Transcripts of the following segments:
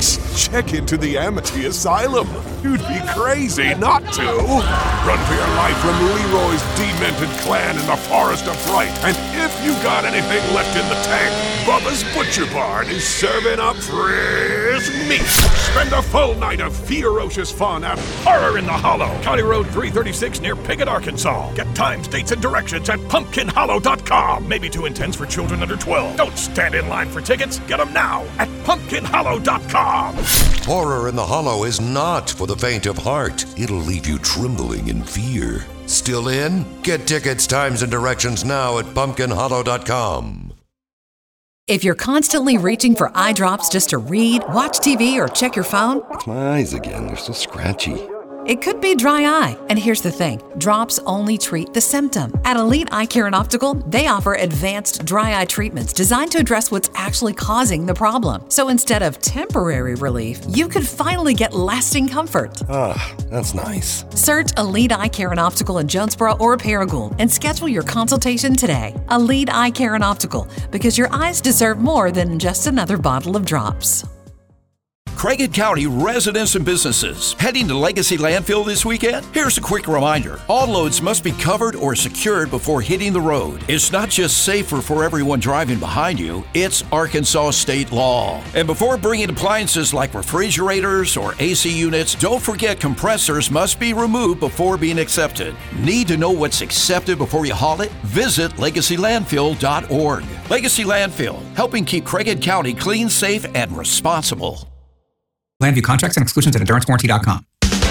Check into the Amity Asylum. You'd be crazy not to. Run for your life from Leroy's demented clan in the Forest of Fright. And if you got anything left in the tank, Bubba's Butcher Barn is serving up fresh meat. Spend a full night of ferocious fun at Horror in the Hollow, County Road 336 near Piggott, Arkansas. Get times, dates, and directions at pumpkinhollow.com. Maybe too intense for children under 12. Don't stand in line for tickets. Get them now at pumpkinhollow.com. Horror in the Hollow is not for the faint of heart. It'll leave you trembling in fear. Still in? Get tickets, times, and directions now at pumpkinhollow.com. If you're constantly reaching for eye drops just to read, watch TV, or check your phone, It's my eyes again. They're so scratchy. it could be dry eye. And here's the thing, drops only treat the symptom. At Elite Eye Care and Optical, they offer advanced dry eye treatments designed to address what's actually causing the problem. So instead of temporary relief, you could finally get lasting comfort. Ah, that's nice. Search Elite Eye Care and Optical in Jonesboro or Paragould and schedule your consultation today. Elite Eye Care and Optical, because your eyes deserve more than just another bottle of drops. Craighead County residents and businesses heading to Legacy Landfill this weekend? Here's a quick reminder. All loads must be covered or secured before hitting the road. It's not just safer for everyone driving behind you, it's Arkansas state law. And before bringing appliances like refrigerators or AC units, don't forget compressors must be removed before being accepted. Need to know what's accepted before you haul it? Visit legacylandfill.org. Legacy Landfill, helping keep Craighead County clean, safe, and responsible. Landview contracts and exclusions at endurancewarranty.com.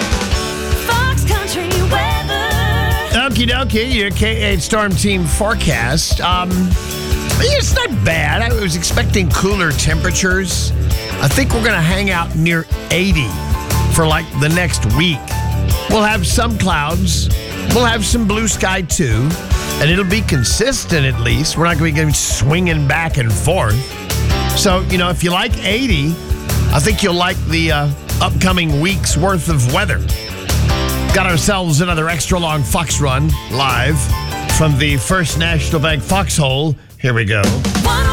Fox Country weather. Okie dokie, your K8 Storm Team forecast. It's not bad. I was expecting cooler temperatures. I think we're going to hang out near 80 for like the next week. We'll have some clouds. We'll have some blue sky too. And it'll be consistent at least. We're not going to be swinging back and forth. So, if you like 80, I think you'll like the upcoming week's worth of weather. Got ourselves another extra long Fox Run live from the First National Bank Foxhole. Here we go.